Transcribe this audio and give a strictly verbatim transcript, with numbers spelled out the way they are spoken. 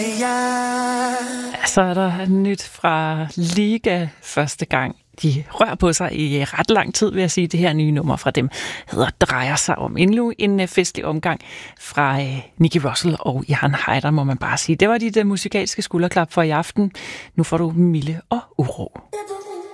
Så er der nyt fra Liga første gang. De rører på sig i ret lang tid, vil jeg sige. Det her nye nummer fra dem hedder Drejer sig om. Endnu en festlig omgang fra Nicky Russell og Jan Heider, må man bare sige. Det var dit musikalske skulderklap for i aften. Nu får du Mille og Uro.